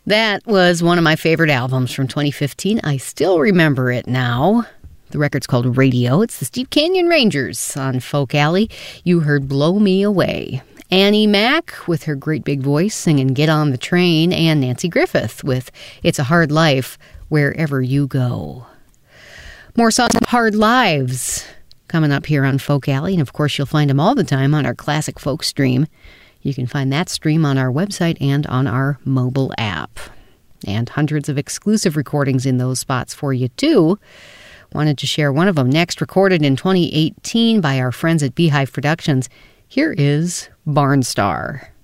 That was one of my favorite albums from 2015. I still remember it now. The record's called Radio. It's the Steep Canyon Rangers on Folk Alley. You heard Blow Me Away. Annie Mac with her great big voice singing Get on the Train, and Nancy Griffith with It's a Hard Life Wherever You Go. More songs of Hard Lives coming up here on Folk Alley, and of course you'll find them all the time on our Classic Folk stream. You can find that stream on our website and on our mobile app. And hundreds of exclusive recordings in those spots for you, too. Wanted to share one of them next, recorded in 2018 by our friends at Beehive Productions. Here is Barnstar.